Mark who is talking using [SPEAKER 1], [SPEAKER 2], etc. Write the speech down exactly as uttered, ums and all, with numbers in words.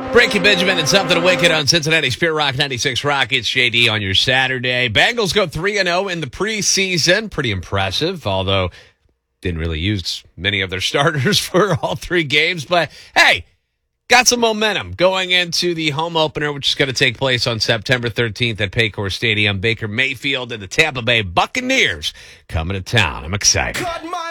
[SPEAKER 1] Breaking Benjamin and something to wicked on Cincinnati's Spirit Rock ninety-six Rock. It's J D on your Saturday. Bengals go three and oh in the preseason. Pretty impressive, although didn't really use many of their starters for all three games. But, hey, got some momentum going into the home opener, which is going to take place on September thirteenth at Paycor Stadium. Baker Mayfield and the Tampa Bay Buccaneers coming to town. I'm excited.